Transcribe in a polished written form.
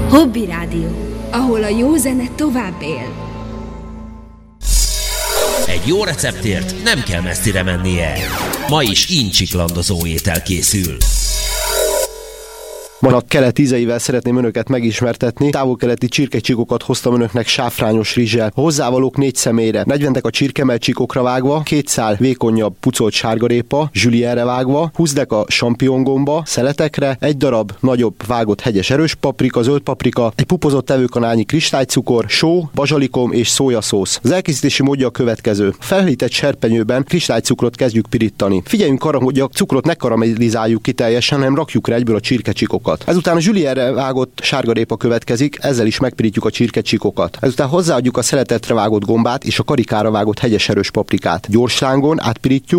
Hobby Rádió, ahol a jó zene tovább él. Egy jó receptért nem kell messzire mennie. Ma is incsiklandozó étel készül. Ma a kelet ízeivel szeretném önöket megismertetni. Távol-keleti csirkecsíkokat hoztam önöknek sáfrányos rizssel. A hozzávalók 4 személyre. 40 a csirkemell csíkokra vágva, 2 szál vékonyabb pucolt sárgarépa, zsülierre vágva, 20 deka champignongomba, szeletekre, 1 darab nagyobb vágott hegyes erős paprika, zöld paprika, egy pupozott evőkanálnyi kristálycukor, só, bazsalikom és szójaszósz. Az elkészítési módja a következő. Felhűtött serpenyőben kristálycukrot kezdjük pirítani. Figyeljünk arra, hogy a cukrot ne karamellizáljuk ki teljesen, hanem rakjuk rá egyből a csirkecsíkokat. Ezután a zsülierre vágott sárgarépa következik, ezzel is megpirítjuk a csirkecsíkokat. Ezután hozzáadjuk a szeletetre vágott gombát és a karikára vágott hegyes erős paprikát. Gyors lángon átpirítjuk,